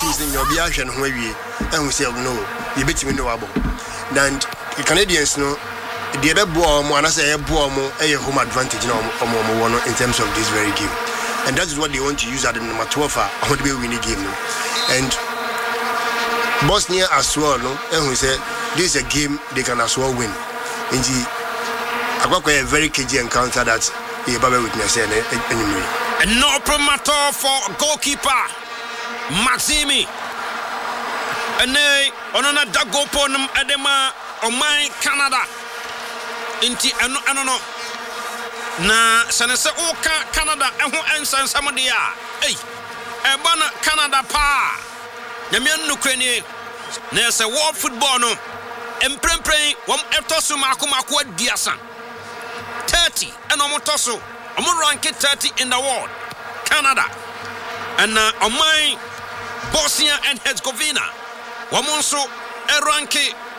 teams in your Biash and Huawei, and we say, no, you bet me no abo. And the Canadians know the other bomb, and I say a bomb, a home advantage in terms of this very game. And that is what they want to use at the number 12 on the winning game. And Bosnia as well, no, and we said this is a game they can as well win. And I got a very cagey encounter that he ever witnessed anyway. And no promoter for goalkeeper Maximi. And they on another go ponum edema on my Canada. Inti ano na sanese oka Canada eho ensan samodia. Hey, ebana Canada pa. Nyame nukreni na se world football no emprempren wom etoso mako adiasa 30 and omotoso omo rank 30 in the world Canada and on my Bosnia and Herzegovina womonso rank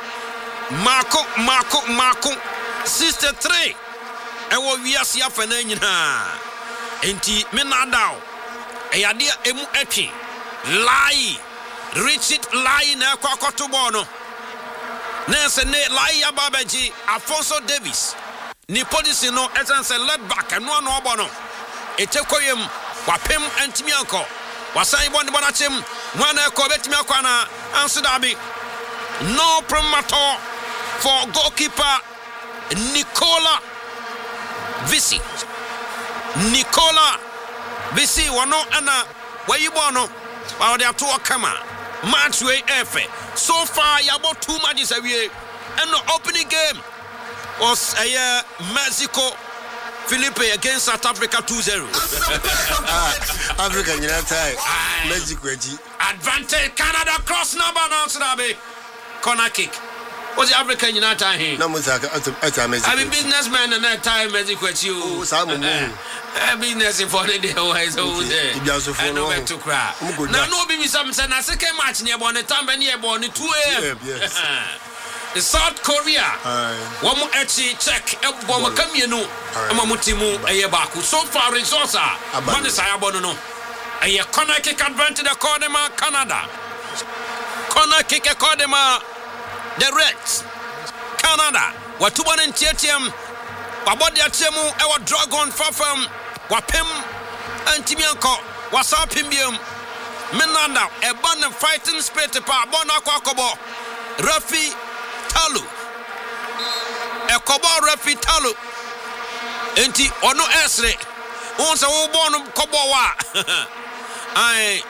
mako 63 ewo wiase afana nyina enti menadaw eyade emu etwe lie Richard lie na kwakoto bono nese ne lie ababeji Alfonso Davis ni policy no esanse led back and no obono etekoyem wapem antimi anko wasan bone bonachem mwana ko betimi akwana ansudabi no promoter for goalkeeper Nicola Visi wano ana wayibono wa de ato kama match way efe so far yabo 2 matches away and the opening game was Mexico Felipe against South Africa 2-0 Africa United Mexico advantage Canada cross number now corner kick. What's the African United here? No, I'm a businessman and that time Mexico at you. Oh, Simon. Business for the day always over there. I know where to cry. Now, no, be something. I second match near one time and near one 2 a.m. Yes. The South Korea. One more etchy check. One more come, you know. Mamutimu, a baku. So far, resource. One is I abono. A corner kick advantage the Cordema, Canada. Corner kick a Cordema. The Reds, Canada, what 2-1 in TTM, Wabodia Temu, our dragon Fafam, Wapim, Antimianko, Wasapimbium, Menanda, a band of fighting spirit, Bona Kwakobo, Rafi Talu, a Kobo Rafi Talu, Enti Ono Esre, once a Wobon Kobowa, I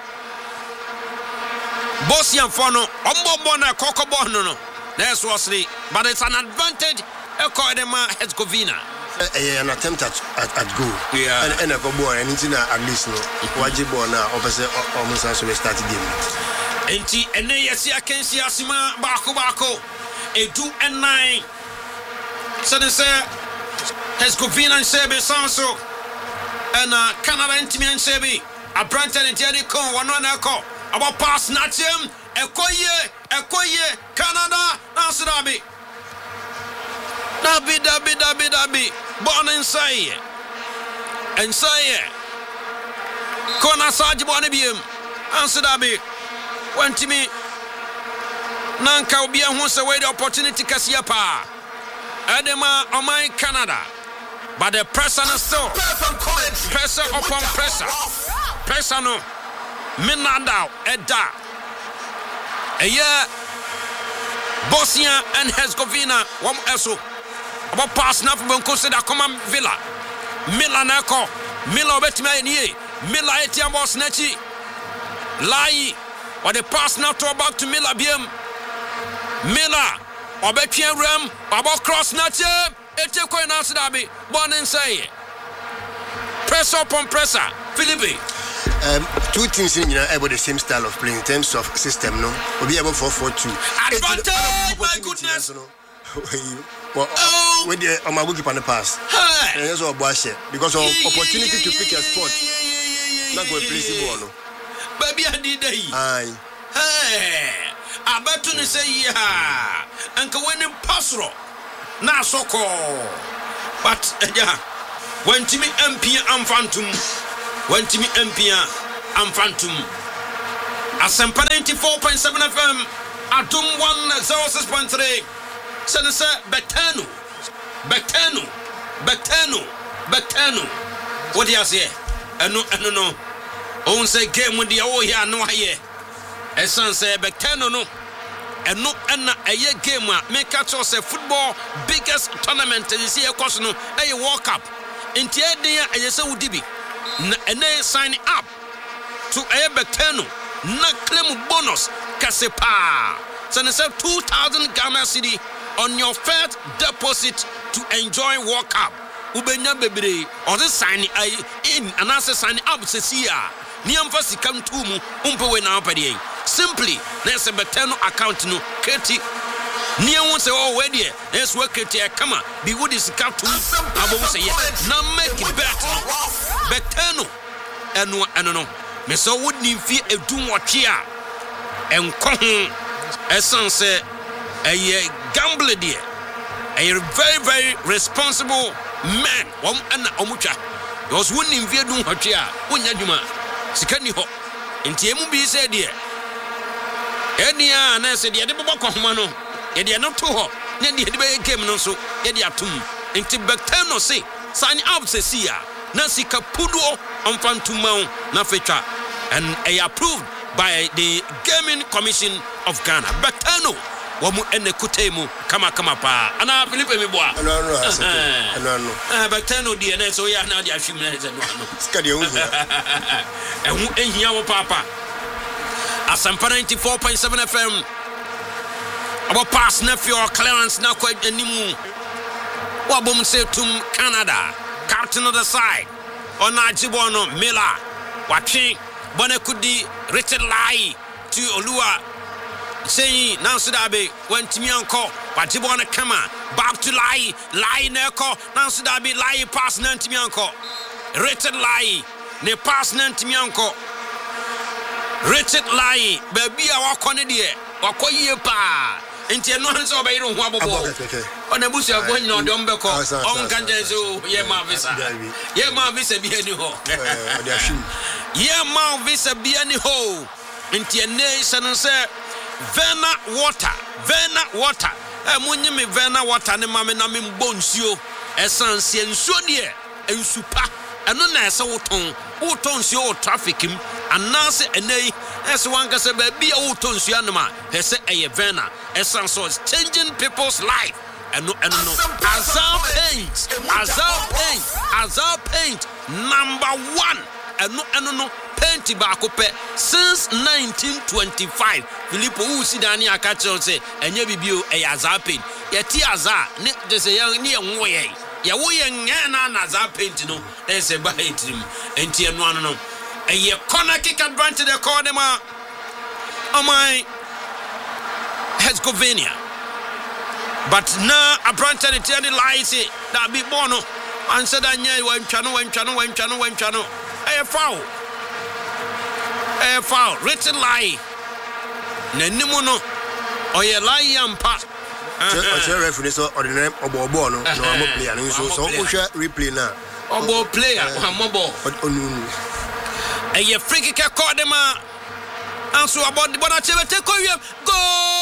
Bosnian Fono, Ombobona Kokobono. That's what's the, but it's an advantage. Herzegovina. An attempt at goal. Yeah. And a go boy, and it's at least no. Wajibo now, opposite almost as we start the game. And yes, I can see Asima Bako, a 2 and 9. So they say Herzegovina and Serbia Sanso, and Canada and Timmy and Serbia. A Branton and Jericho, one echo about pass Natim. Ekoye, Canada, Nasrabi. Dabi. Born inside. Kona Saji Bonibium. Ansadabi. Went to me. Nanka will be a once away the opportunity Kasiapa. Adema on my Canada. But the pressure is still. Pressure upon pressure. Pressure no. Minanda Edda. Bosnia and Herzegovina, one also about pass now from consider common Villa. Mila Nako, Mila Betmani, Mila Etiam Bosnechi, Lai, or the pass now to about to Mila Biem, Mila, or Betian Ram, about cross Nature, Eteko and Asadabi, born and say. Press upon presser, Philippi. Two teams in able the same style of playing in terms of system, no? We'll be able 4-4-2. Advantage, my goodness. When the on my goalkeeper on the pass, and that's what Boache because of opportunity to pick a spot. Not going to play the ball, no. Baby, I did it. Aye. Hey, I bet to say yeah, and go in Pasro. Now so call, but yeah, when Timmy MP and Phantom. When Timmy MP and Phantom Asempa 94.7 FM. Adum 106.3. Sense Betano. What do you say? No. On say game with the oh here no here. As son say Betano no. And no a year game make catch us a football biggest tournament this year course no a World Cup. In the idea I say Udibi. And they sign up to a Betano. Na claim bonus Kasepa. So they say 2,000 Ghana cedi on your first deposit to enjoy World Cup. Ubenya bebre or the sign in and answer sign up sesia. Niamfa sikam tumu umpewe na apadi. Simply there's a Betano account no Keti. Nia won't say oh where there. Let's work it here. Come on. Be wood is account to Abo say yes. Now make it better. Betano. And no. Me so would need fear a doom watch here. And come as son say a gambler dear. A very, very responsible man. And Omucha. Those wouldn't invade doom watch here. Unyaduma. Sikani ho. In Tiemu be said dear. Edia and I said, the Bobacomano. Edia not too hot. Then the came no so. Edia tum. In Tibetano say, sign up Cecia. Nancy Capudo on Fantumau Nafecha and approved by the Gaming Commission of Ghana. Betano, Wamu and the Kutemu, Kama pa. And I believe me, boy. No. Betano, DNA, so yeah, now the Ashimans and Scadio. And who ain't here, Papa? Asampa 94.7 FM. Our past nephew or Clarence now quite anymore. Wabum say to Canada. Captain of the side. On Najibono, Mila, watching Bonekudi, Richard Lai to Olua. Saying Nansudabe went to Mianko, Wajibona Kama, back to Lai Neko, Nansudabe Lai pass Nantimianko. Richard Lai, ne pass Nantimianko. Richard Lai, baby, our Conadia, or Koyepa. Inti no hands over you wabo on a bush of going on Dombeko on Kanjazo ye ma visa be any ho ye ma visa be any ho inti nation say Vena water munyi me Vena water ne mame na me bonsuo essence ensuo de ensupa eno na ese woton suo traffic im anase enei ese wanka se ba bia woton suo anoma ese eye Vena essence is changing people's life eno Azal paint number 1 eno paint ba kope since 1925 Filippo Usidani akacho say enye bibio eye Azal paint yeti Azal ne de say ne enwoye ya wo ye ngana na Azal paint no e say ba etim enti eno ano no eye corner kick advantage the corner ma amai Herzegovina. But now a branch and it's any lies that be bono. Answer that yeah, when channel. A foul. Written lie. Nenumono. Or ye lie and part. A reference or the name of Bono. No, I'm a player. So replay now. Obo player. Mobile. A ye freaky caught them out. Answer about the Bonache take go.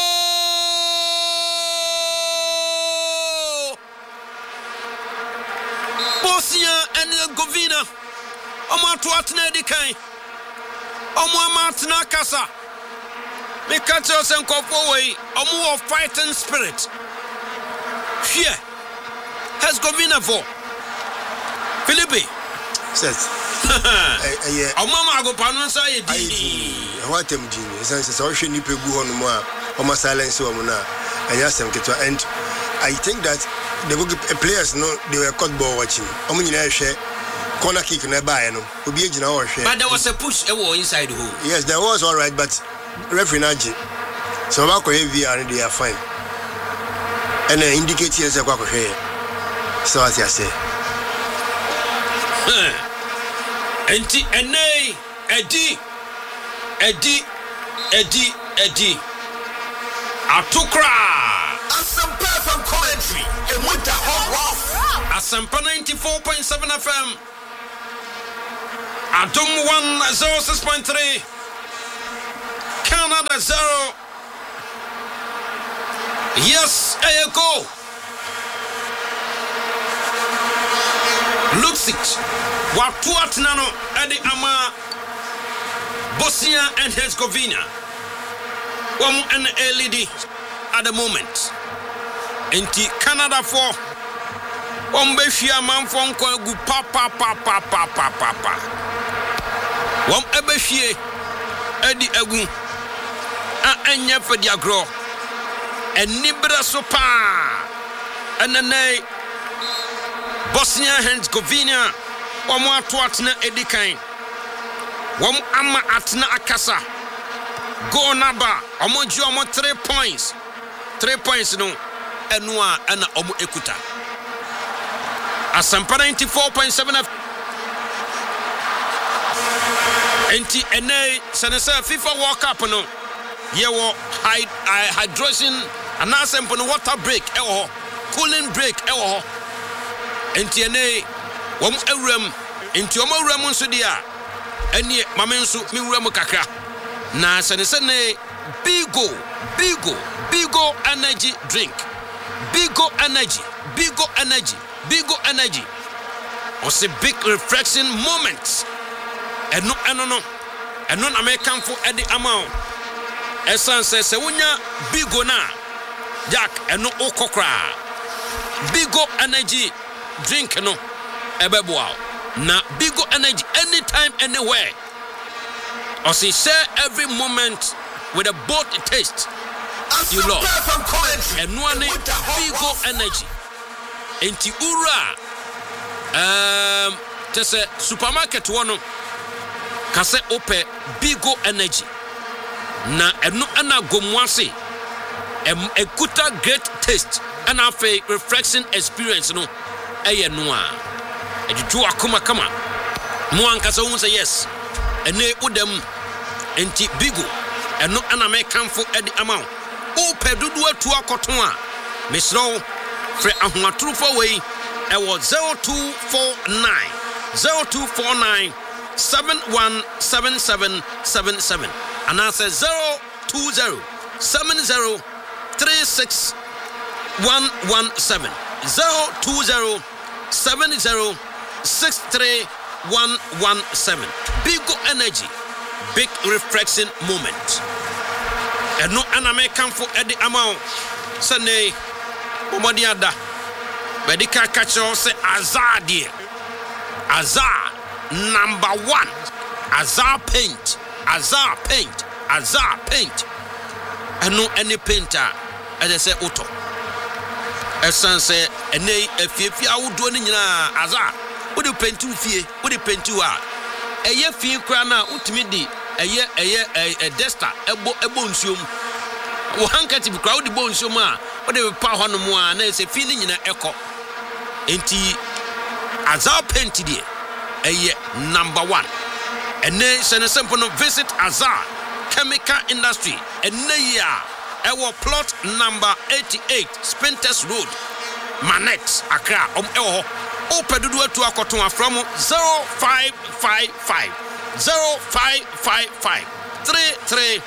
Bosnia and Herzegovina. Omo tuatne dikai. Omo amatna kasa. Me catch us and cough away. Omo of fighting spirit. Here. Herzegovina for Philippi. Says. Mama go panonsa ye di. What am doing? Since it's all she need to go on more. Omo silence omuna. And yes, and I think that the players no they were caught ball watching. Share corner kick nearby, no. But there was a push inside the hole. Yes, there was all right, but referee Naji. So Marco heavy and they are fine. And indicate here so what I say. Eddie. Atukra. From commentary and with the hot Asampa 94.7 FM. Adum 106.3. Canada 0. Yes, a goal. Luxic. Watuat nano edi ama Bosnia and Herzegovina. One and LED at the moment. Enti Canada 4. One befia man from gu papa. One ebefie edi egu a enya for dia gro. Enibra sopa. Enene Bosnia and Herzegovina. One more atna edi kain. One ama atna akasa. Go naba. Omoju omo 3 points. 3 points no. Enua ena omo ekuta. Asampa 94.7 F. Enti ene senese FIFA World Cup no. Yewo hydration anasempo no water break ewo. Cooling break ewo. Enti ene wom awuram. Enti omo awuram nso dia. Eni mame nso mi wuram kakra. Na senese ne Bigo energy drink. Bigo energy. Was a big reflection moment. And no. And non American for Eddie amount. Esan says, Sewunya Bigo na Jack and no okokra. Bigo energy drink no ebeboa. Na Bigo energy anytime, anywhere. Or say share every moment with a bold taste. You love. And one Bigo energy. Enti ura tese supermarket wono kase ope Bigo energy na eno ana gomwase ekuta great taste and have a reflection experience no eye no a ejuju akoma kama mo ankasa won say yes ene udem enti Bigo eno ana me kamfo edi amount ope dudu atu akoton a mesro Fre ahomatrufo wey ewo 0249 717777 and I say 020 70 36 117 020 70 63 117 Bigo energy big reflection moment and no aname for Eddie amount Sunday Bomodiada Medica catcher say Azar dear Azar number 1 Azar paint and no any painter as I say auto Esan say ene efia wo do ni nyina Azar wo de paintu fie wo de paintu a eye fie kra na utimi di eye desta ebo nsuom wo handkerchief kra wo de bo nsuom a wo de pa ho no mo a na se fie ni nyina eko enti Azar paint die eye number 1 ene se ne simple no visit Azar chemical industry ene ya ewo plot number 88 Spintex Road Manet Accra ewo opedudu atu akoton afram 0555 33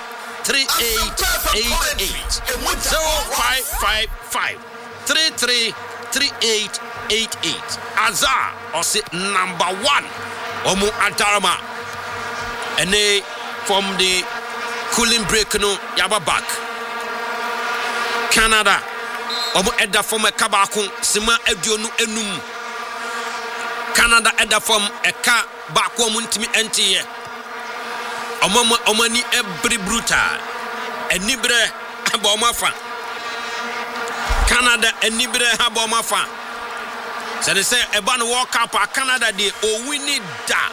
3888 0555 33 3888 Azar or say number 1 omu adarama ene from the cooling break no yaba back Canada omu edda from a kabakun sima aduonu enum Canada edda from eka baako omu ntimi entiye omani every brutal enibre abomafa Canada enibre abomafa so they say eba no World Cup Canada dey o wini da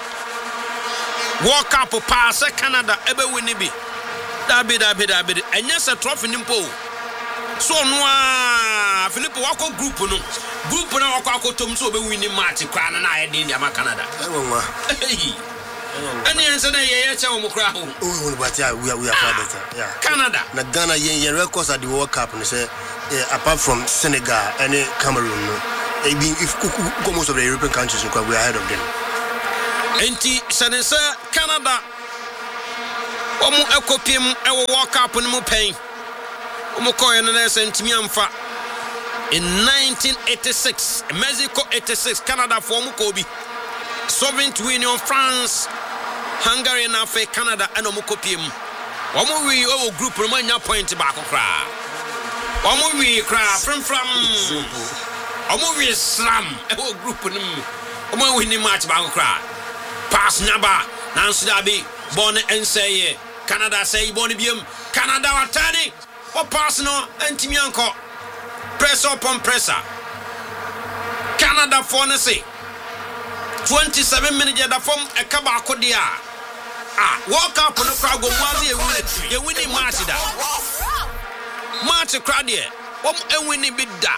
World Cup pass Canada ebe wini bi dabi enya se trophy nimpo so no a Philip wako group na wako akotom so be wini match kwa na aye dey ama Canada ewa any answer na ye che wo mukra ho but yeah we are far better yeah Canada na Ghana yen records at the World Cup no say apart from Senegal and Cameroon no if most of the European countries we are ahead of them enti sense Canada Omu ekopim ewo World Cup no mu pen. Omu koye no na sentimi amfa. In 1986, Mexico 86, Canada for omu kobi. Soviet Union, France, Hungary and Africa, Canada and omu kopim. Omu wi owo group no manya point back kra. Omu wi kra from omu wi slam ewo group no mu. Omu wi ni match back kra. Pass naba nanso da bi born and say Canada say born biam Canada atani o pass no antimi anko press upon presser Canada for no say 27 minutes da form e ka ba kodia World Cup no kwa go mwazi e win match da match kra de o e win bi da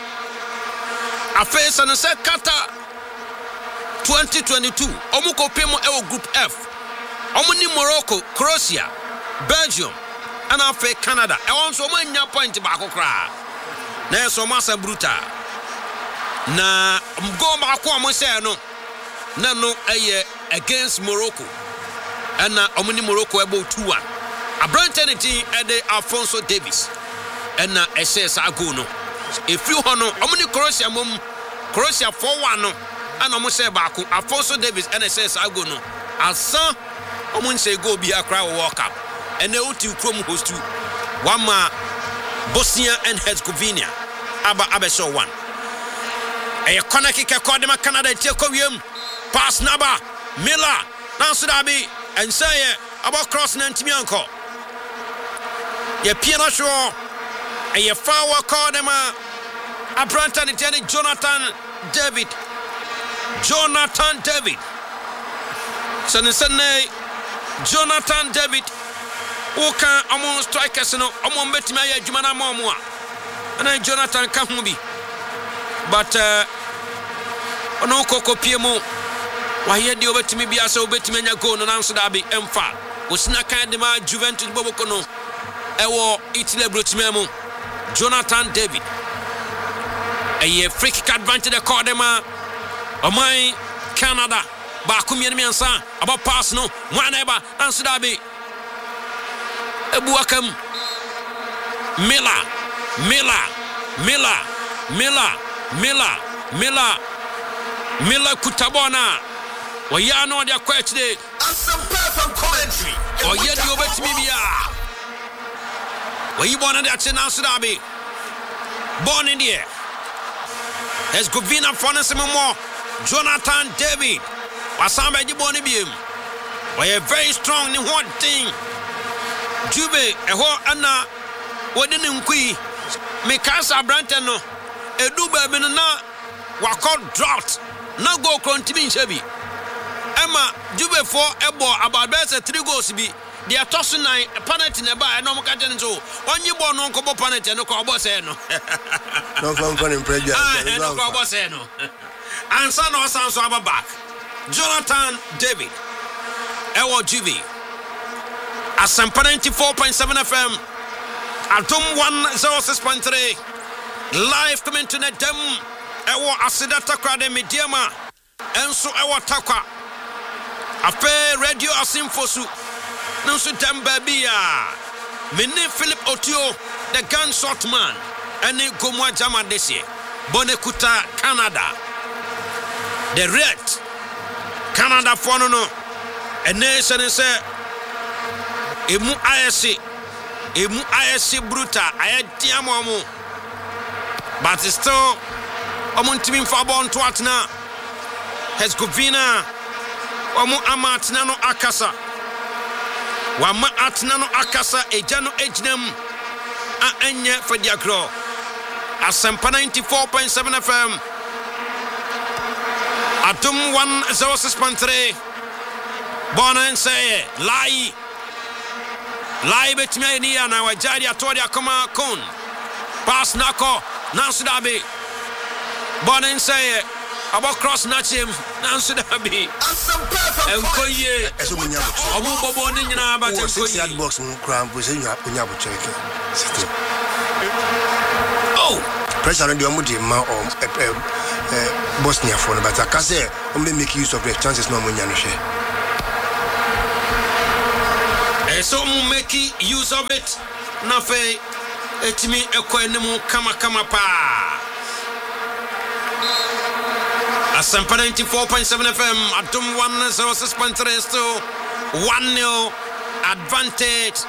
afesa no say Qatar 2022 omu kopem e group F omu ni Morocco, Croatia, Belgium and Africa, Canada e won so manya point ba kokra na so masa bruta na go ma ko mo say no na no eye against Morocco and na omu ni Morocco about 2-1 abrantenity e de Alphonso Davies and na SS ago no if you hono omu ni Croatia mom Croatia 4-1 no and omu say ba ko Alphonso Davies and SS ago no asa omu say go bi akra World Cup and they uti krom host to one ma Bosnia and Herzegovina aba show one e corner kick according to Canada take wiem pass naba Miller now should be and say about cross nantimi anko ye piano show e ye foul call them Abranta ni Jonathan David Sunday Jonathan David who can among strikers no among betimi aye adwuma na mamu and Jonathan ka hu bi but ono kokopie mu waye de obetimi bia se obetimi anya goal no nanso da bi emfa osina kan de ma Juventus boboko no ewo Italy brotimi mu Jonathan David a free kick advantage the call them Omai Canada back miensa about pass no one ever answer that be Ebuakam Miller Kutabona oya no dia quite dey some perfect commentary oya di obetimi bia oyi bona dia che answer that be born in there Herzegovina Fonese more Jonathan David wasamba jiboni biem we are very strong in one thing Jube eho ana wodini nkui Mikasa Branton no eduba bi na wakọ drought na go kontimi nsebi Emma Jube for ebo about best 3 goals bi they are tossing nine penalty na ba no mo ka tene so onyi bo no nko bo penalty no ko bo se no no fun in prejudice no ko bo se no ansa no san so aba back Jonathan David ewo Juve Asampa 94.7 FM Atom 106.3 live coming to the dem ewo asidata krade mediama enso ewo takwa afe radio asimfosu nso dem babia mene Philip Otio the gunshot man ene gomwa jama desie Bonekuta Canada the red Canada for no a nation say emu ISC bruta ayetiamomo but still omuntimi mfabo nto atena Herzegovina omu amatina no akasa wama atena no akasa ejano ejinam a enye fadiagro Asampa 94.7 FM Atom 106.3 Bona and say lie betimi ni na wajari atodi akoma kon pass nako nansudabi Bona and say about cross nachim nansudabi enkoye omu bobo ni nyina ba tenkoye box mu cramp we say you have check oh pressure on the omudi ma Bosnia for but I can say make use of the chances no munya no share So make use of it. Nafe etimi ekwenemu kama pa. Asampa 94.7 FM Adum 106.3 still 1-0 advantage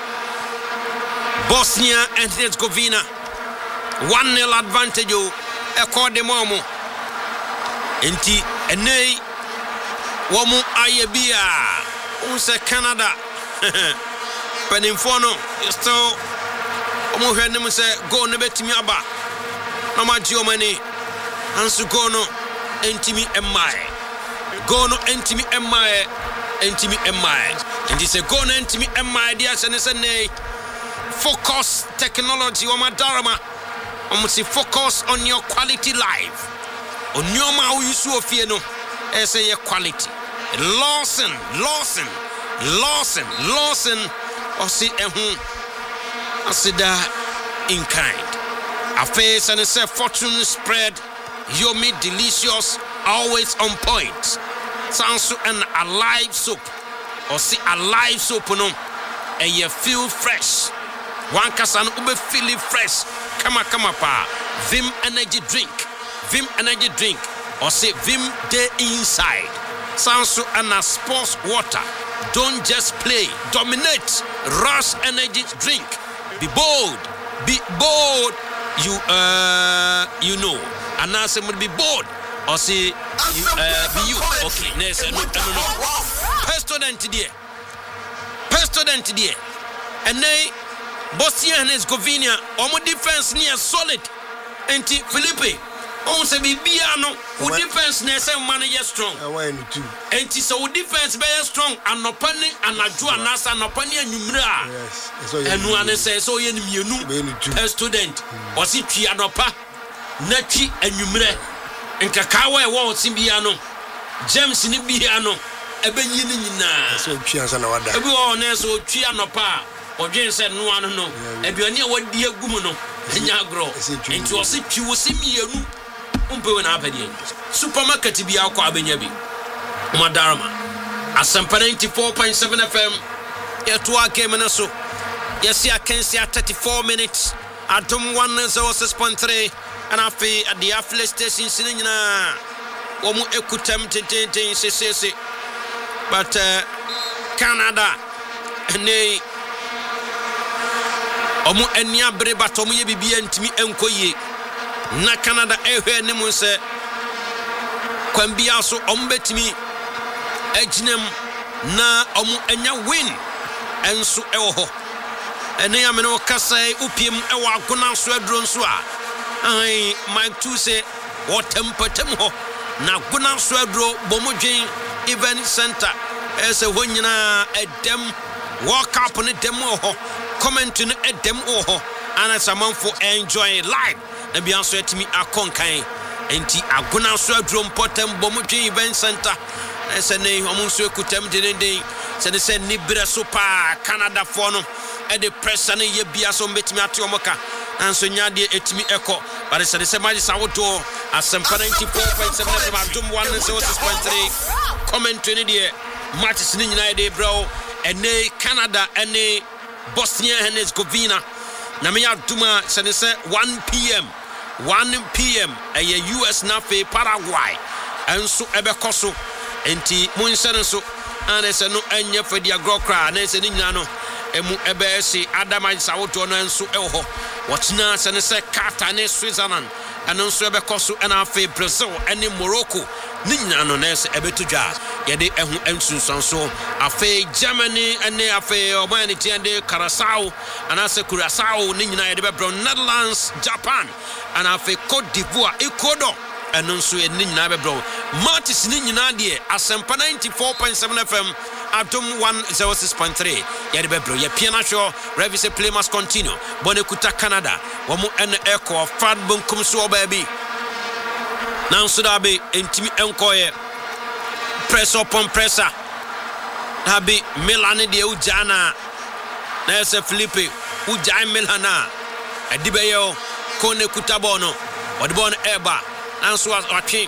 Bosnia and Herzegovina 1-0 advantage eko de momo enti enei womu ayebia unse Canada penimfono still omo hwenem se go ne betimi aba no maji omani ansu go no entimi emae go no entimi emae and this go no entimi emae dia sene focus technology o madarama almost focus on your quality life on your ma you so fie no say your quality Lawson or see asida in kind a face and say fortune spread Yomi delicious always on point sounds and alive soap or see alive soap no and you feel fresh one kasan ube feel fresh kama pa Vim energy drink or say Vim day inside sounds and a sports water don't just play dominate rush energy drink be bold you know and now some will be bored or say be you okay no Pestodent there and they Bosnia and Herzegovina omo defense near solid enti Felipe on se bibiano who defense near say man is strong enti so defense be strong anopani anaju anasa anopani anwumra enu ane say so ye mienu student o si twi anopa na twi anwumra nkakawa e wo sibia no James ni bia no ebenyi ni nyina so twi ansa na wada ebi wo na so twi anopa odwen se no ano no aduane a wadi agum no enya agro enti o se twi wo simienu umpewe na apedi supermarket bia akwa abenya bi Madarama Asampa 94.7 FM yeto akeme na so yesi akensi 34 minutes Adum 106.3 and afi at the affiliate stations in nyina omu ekutam tenten sesese but Canada ene omu enia bre batomu ye bibia ntimi enkoye na Canada ehwe ne mu se kwambia so ombetimi ejinem na omu enya win enso ewo ene ya me no kasai upiem ewo agona so aduro nso a ai Mike Tu say what tempatem ho na agona so aduro bomodwen event center ese honyina edem walk up ne dem ho comment ne edem ho ana samanfo enjoy live na bia so etimi akonkan enti agona so aduro potem bomodwen event center ese ne omunso ekutam denenden se ni bra so pa Canada for no e de pressure ne ye bia so betimi ate omoka anso nyade etimi eko but se maji sawoto Asampa 94.7 FM Adum 106.3 comment ni de matches ni nyina de bro ene Canada ene Bosnia and Herzegovina na me aduma se 1 p.m. US na fe Paraguay enso ebekoso enti munsere so anese no anya fadi agrokra anese ni nyina no emu ebesi adama sawoto no enso eho watna se Qatar ne Switzerland anonso ebekoso na afi Brazil ene Morocco ni nyina no nese ebetudwa yede ehu ensunsanso afi Germany ene afi omani tiende Curaçao anase Curaçao ni nyina yede be Netherlands Japan ana afi Cote d'Ivoire Ecuador anonso ni nyina be bro matches ni nyina de Asampa 94.7 FM Adum 106.3 yede be bro ye piana show revise play must continue bonekuta Canada womu en echo fad bunkum so baby now so da be entimi enkoye press upon pressure habi Milan de ujana na ese Felipe ujai Milana edibeyo konekuta bono odibon eba anso atwe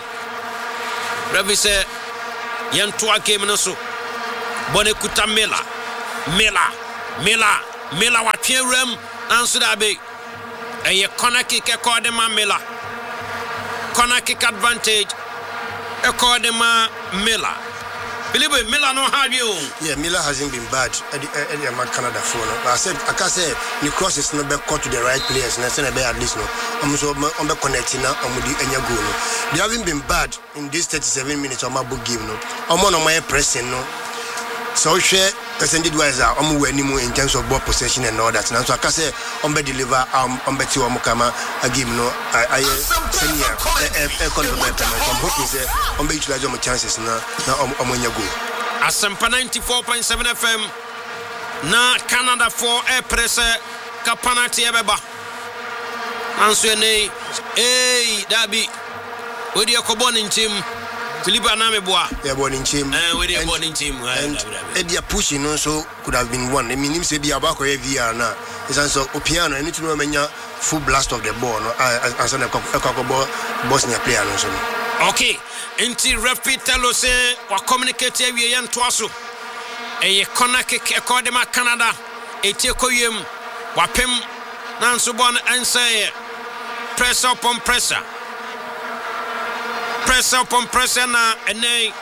revise yentoa game no so bonekuta Mila Miller watwe rem nanso da be eye corner kick ma Miller. Corner kick advantage ma Miller. Believe Miller no hard you. Yeah, Miller hasn't been bad at the Canada for no. But I can say the crosses no be cut to the right players and say at least no. So on be connecting now on the enya goal no. They haven't been bad in this 37 minutes on my book game no. On my pressing no. So share percentage wise I'm winning in terms of ball possession and all that. Now so I can say on be deliver on be to kama a game no. I senior I'm hoping say on be utilize my chances now on when you go. Asempa 94.7 FM na Canada 4 air pressure kapanati ebeba. Anso ne dabi odi akobon ntim Philippe Anameboa. Yeah, born in team. We're born in team. And they are pushing also could have been one. I mean, him say be about VR now. It's also piano. I need to know when you full blast of the ball. No, as an Bosnia player also. Okay. Inti referee tell us we communicate we yan twaso. E corner kick Kodema Canada. E take oyem wapem nanso bon answer pressure upon pressure. Pressure upon pressure na ene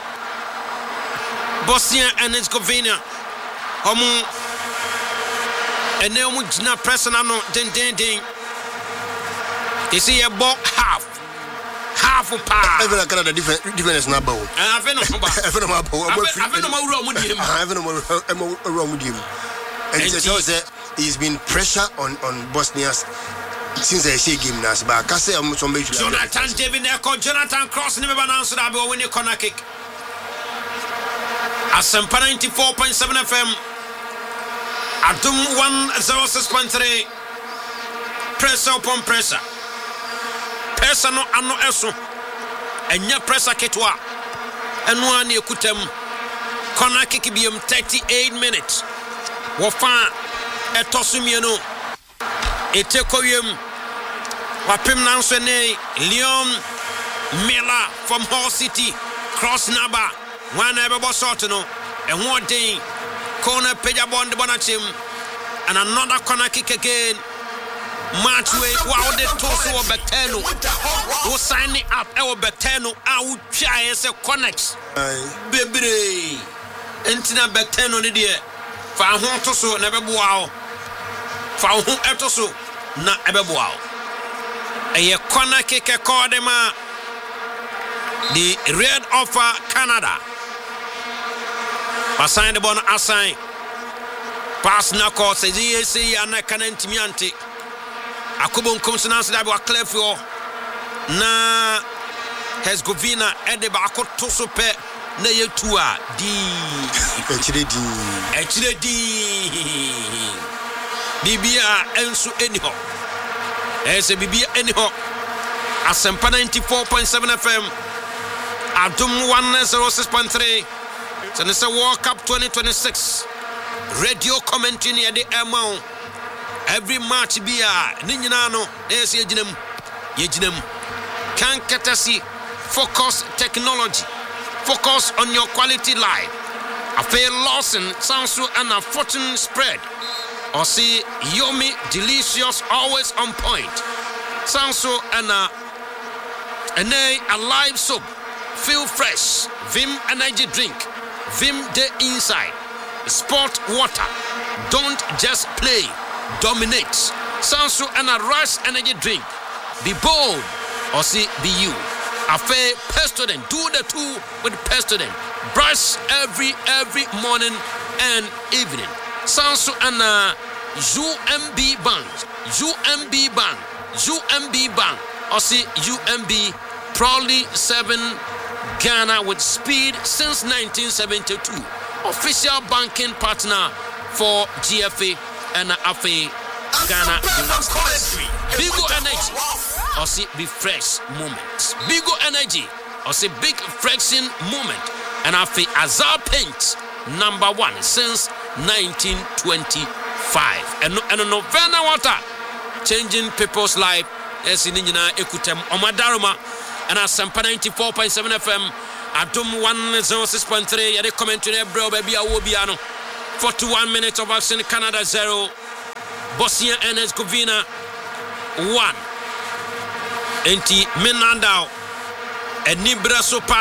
Bosnia and Herzegovina ene omu jina pressure na no den you see a ball half pa even Canada difference na bawo even and he's been pressure on Bosnia's since I say game now, but I can say Jonathan David Echo, Jonathan Cross, never announced that we win a corner kick. Asempa 94.7 FM. Adum 106.3. Pressure upon pressure. Pressure no ano eso. Enya pressure ketwa. Enu ani ekutem. Corner kick biem 38 minutes. Wofa etosumieno. Etekoyem wapim nanso ne Leon Miller from Hull City cross number one ebe shot no ehwo den corner page bond bonachim and another corner kick again match way wow the toss o beteno wo sign it up e beteno a wo twa ese connect bebre entina beteno ne de fa ho to so na beboa fa ho eto so na ebeboa a corner kick Kodema the red of Canada assign the ball assign pass na call say yes ana kanantimi ante akobon consonance da wa clear na Herzegovina ede ba akoto so pe na yetua di Bibia ensu eniho. Ese Bibia eniho. Asempa 94.7 FM. Adum 106.3. Senese World Cup 2026. Radio commentary near the amount. Every match bia ninyina no ese yejinem. Can Katasi focus technology. Focus on your quality life. Afe Lawson Sansu and a fortune spread. Or see Yomi delicious, always on point. Sanso and a live soap. Feel fresh. Vim energy drink. Vim the inside. Sport water. Don't just play. Dominate. Sanso and a rush energy drink. Be bold. Or see be you. Afe Pestodent. Do the two with Pestodent. Brush every morning and evening. Sanso and UMB Bank, or see UMB proudly serving Ghana with speed since 1972. Official banking partner for GFA and AFA Ghana. Bigo Energy, or see be fresh moments. Bigo Energy, or see big flexing moment. And AFA Azar Paint, #1 since 1925. And no Vena water changing people's life as in ekutem omadaruma and Asempa 94.7 FM Adum 106.3 yade commentary bro baby awobiano 41 minutes of action. Canada 0, Bosnia and Herzegovina 1. Enti Menandao Enibra Sopa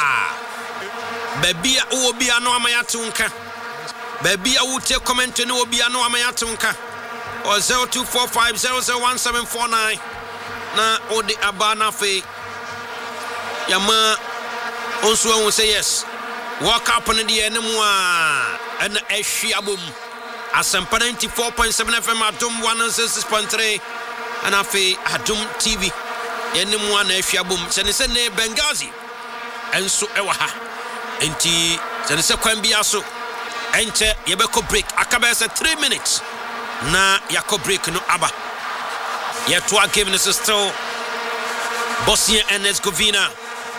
Babia Ubia no Amayatunka Babia Ute comment no Ubia no Amayatunka or 0245001749 na Odi Abana Fe Yama also will say yes. Walk up on the Enemua and Eshiabum Asampa 94.7 FM Adum 106.3 and Afe Adum TV Enemua and Eshiabum Senesene Benghazi and so Ewaha Enti Senese Kwambiaso Ente Yebeko break Akabesa 3 minutes na Yako break no Abba Yetwa game is still Bosnia and Herzegovina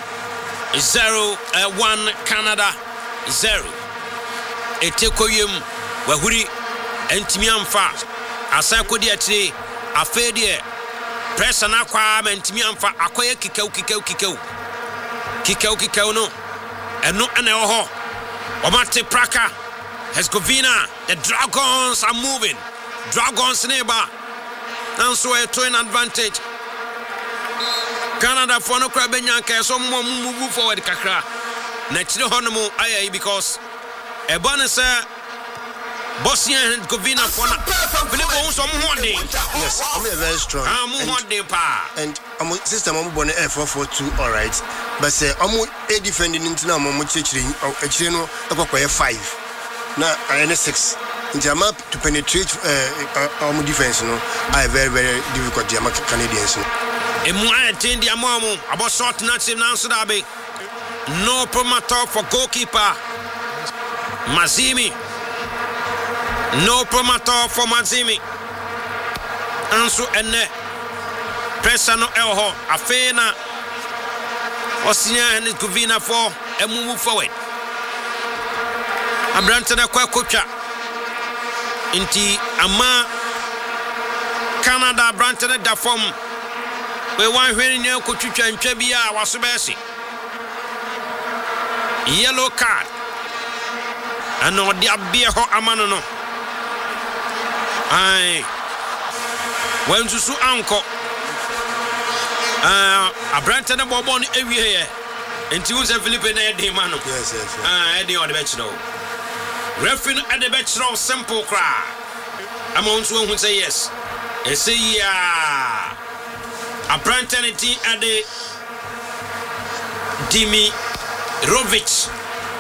0-1 Canada 0. Etekoyum wahuri entimi amfa asakodi atire afedie pressure na kwa entimi amfa akoye kikau no eno ene oho omate praka Herzegovina. The Dragons are moving. Dragons neighbor and so a twin advantage. Canada for no crab and so move forward kakra. Natural honomo aye because a bonus Bosnia and Herzegovina for yes, I'm very strong. And I'm system I'm born F442 all right. But say I'm a defending into now actually no 5. Now I 6. In the map to penetrate our defense, no, I very difficult the Canadians. The Amamu about short native Nansudabe. No promoter for goalkeeper Mazimi. No promoter for Mazimi. Ansu ene pressure no elho afena Bosnia and Herzegovina for a move forward. Abrantana kwa kocha inti ama Canada Brantana da form. We want hearing you could you and Chebia was Bessie. Yellow card. And no diabia ho amano. Aye. When to su uncle. A Brantana Bobon every year. And choose a Philippine Eddie Mano. Yes. Eddie on the bench now. Referee at the bench now, simple cry. Among one who say yes. I say yeah. A Brantanity at the Dimirovic.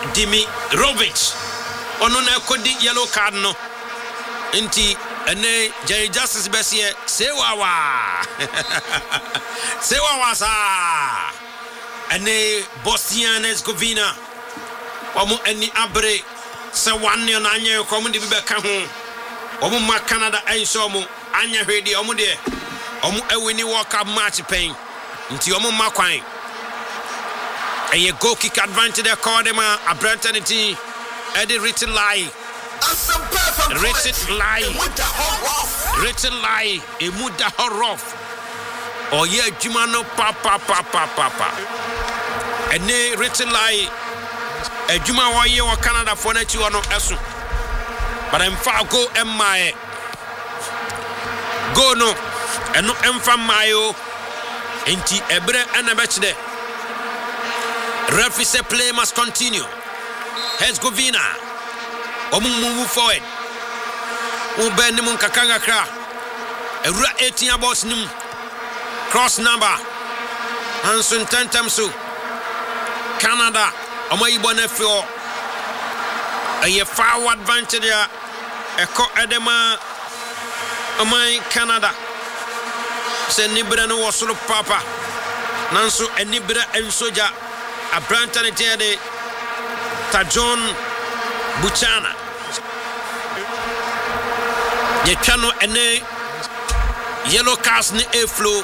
Onona kodi yellow card no. Inti ene Jerry Justice Bessie Sewawa. Sewawa sa. Ene Bosnia and Herzegovina. Omo eni abre se wanne na anya komo de bibeka ho. Omo ma Canada enso mo anya hwede omo de. Omo ewini World Cup match pen. Nti omo ma kwan. Eye goal kick advantage there call them a Brantanity Eddie written lie. Written lie. E muda horof. Oh yeah, Jumano papa. Ene written lie. E Juma wa ye wa Canada for na chi wono esu. But I'm far go my go no. Eno emfa mayo. Enti ebre anabechde. Referee say play must continue. Herzegovina. Move forward. Ubeni mun kakanga kra. Ewura 18 about nim. Cross number. Hansun tentamsu. Canada. Omayibo nefio. Aye forward advantage ya. Eko edema. Omay Canada. Se nibra no wasulu papa. Nansu enibra ensoja. A Brantanity de Tajon Buchana. Ye chano ene yellow cast ni e flow.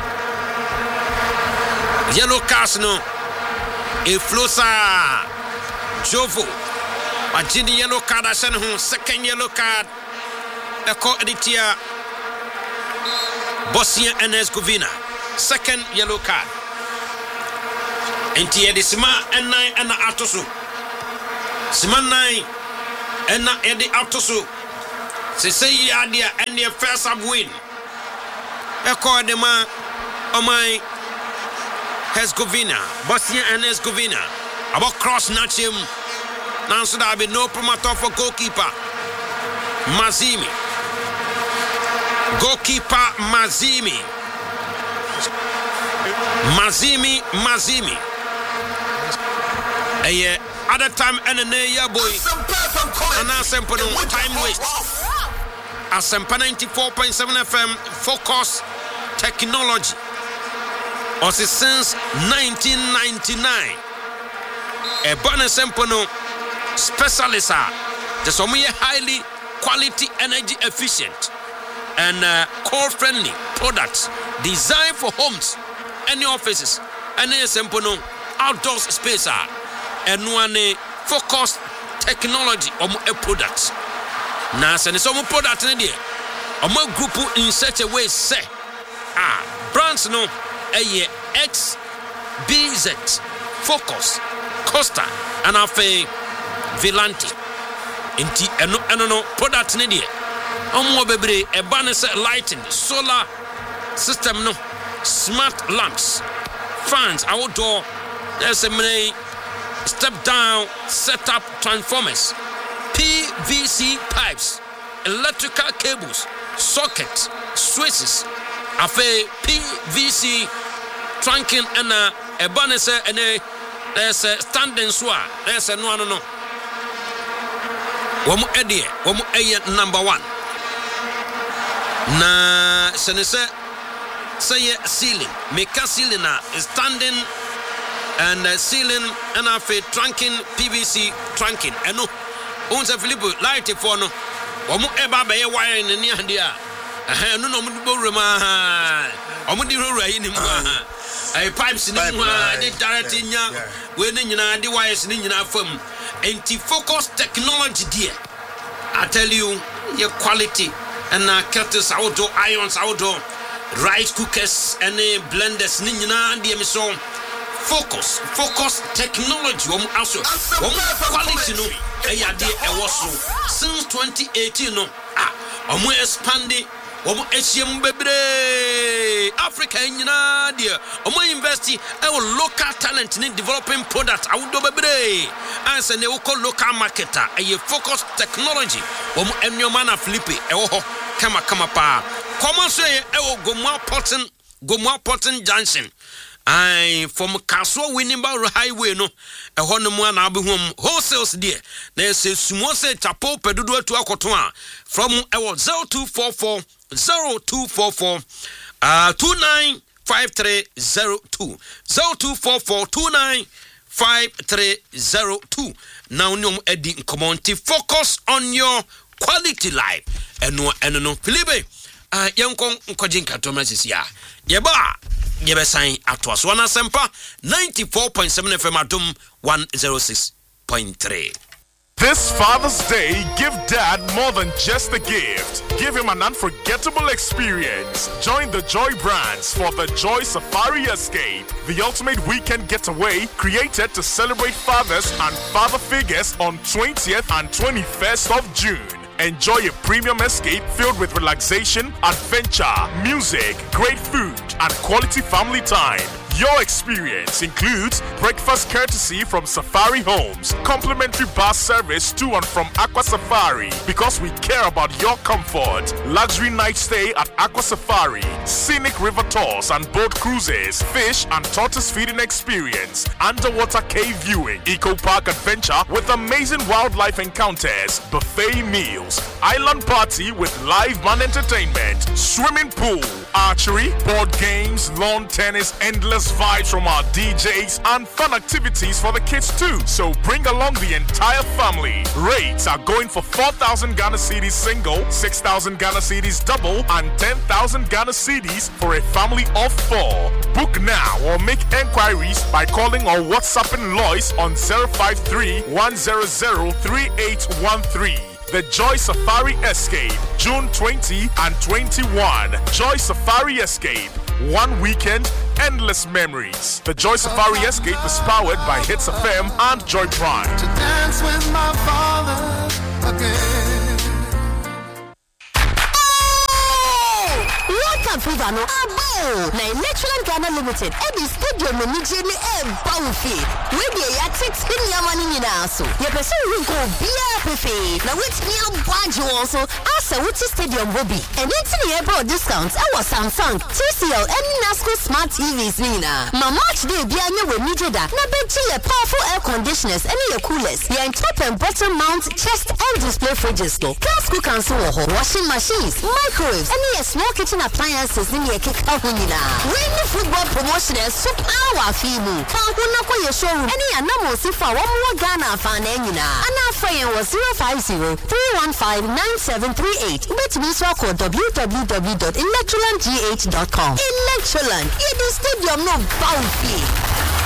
Yellow cast no e flow sa Jovo. Ajini yellow card asen ho second yellow card. Eko editia Bosnia and Herzegovina. Second yellow card. Enti edisima and 9 and atoso. Sima 9 ɛna ɛde ato so sɛ yi adeɛ ɛne first up win ɛkɔ de ma ɔman Herzegovina, Bosnia and Herzegovina. About cross natch him. Now so there be no promoter for goalkeeper Mazimi. Goalkeeper Mazimi. Other time and a year boy. And now simple time waste. Asempa 94.7 FM focus technology. Also since 1999. A bonus sempono specialist the some highly quality energy efficient and core friendly products designed for homes and offices and a sempono outdoor space and one focused technology on a product. Now send some product in there. Group in such a way say brands no a XBZ Focus Costa and Afe Villanti inti eno product ne de omo bebre e banner lighting solar system no smart lamps fans outdoor there's a many step down setup transformers PVC pipes electrical cables sockets switches afe PVC trunking and a banner and there's a standing swar. There's a no. Womu edie, womu eye number 1. Na senese say ceiling. Make a ceiling is standing and ceiling and a trunking PVC trunking. And no, unse Philippe light for no. Womu eba be wire in the dia. No mudu rema. Omudi ro in him. I pipes in the directing ya when you the wires in your firm anti-focus technology dear. I tell you your quality and kettles outdoor irons outdoor rice cookers and blenders nina dear so focus technology also quality no also since 2018 no expanding Africa nyina dia omo invest local talent in developing products awudo bebre answer ne local marketer focus technology omo enwoma na Philippe ho kama pa come so Gomua Porton Junction from Kaswa Winneba Highway no ɛhɔ no mu ana abehum wholesales there na say sumo say chapo pedudu atu akoto from 0244 295302 0244 295302 now nyom edi nkomonti focus on your quality life eno no Philippe yenkon nkojinka to message ya yeba sign atwas one asempa 94.7 FM Adum 106.3. This Father's Day, give Dad more than just a gift. Give him an unforgettable experience. Join the Joy Brands for the Joy Safari Escape, the ultimate weekend getaway created to celebrate fathers and father figures on 20th and 21st of June. Enjoy a premium escape filled with relaxation, adventure, music, great food, and quality family time. Your experience includes breakfast courtesy from Safari Homes, complimentary bus service to and from Aqua Safari because we care about your comfort, luxury night stay at Aqua Safari, scenic river tours and boat cruises, fish and tortoise feeding experience, underwater cave viewing, eco park adventure with amazing wildlife encounters, buffet meals, island party with live band entertainment, swimming pool, archery, board games, lawn tennis, endless vibes from our DJs and fun activities for the kids too. So bring along the entire family. Rates are going for 4,000 Ghana cedis single, 6,000 Ghana cedis double, and 10,000 Ghana cedis for a family of 4. Book now or make enquiries by calling or WhatsApping Lois on 053 100 3813. The Joy Safari Escape, June 20 and 21. Joy Safari Escape, one weekend, endless memories. The Joy Safari Escape is powered by Hits FM and Joy Prime. To dance with my father Fever no abo na Electroland Ghana Limited Eddie Stadium no nije ni bawfi we dey ya tix nyamani nyina so ye pese we go bia pefe na wait me abwaje won so asa wuti stadium hobi and enti ye bro discounts our Samsung TCL and Nasco smart TVs nina ma match day bia nye we nije da na beji ye powerful air conditioners and ye coolers ye top and bottom mount chest and display fridges to gas cookers so washing machines microwaves and ye small kitchen appliances in your kick out winina. Win the football promotion and super our fimu. Kankuna ko your showroom. Any anamo sifa one more Ghana fan enina. And our friend was 050-315-9738. Bet me so call www.electrolandgh.com. Electroland. It is stadium no bounty.